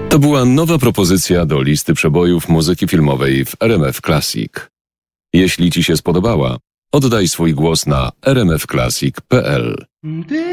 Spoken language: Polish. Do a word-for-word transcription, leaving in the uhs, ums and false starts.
To była nowa propozycja do listy przebojów muzyki filmowej w R M F Classic. Jeśli Ci się spodobała, oddaj swój głos na r m f classic kropka p l.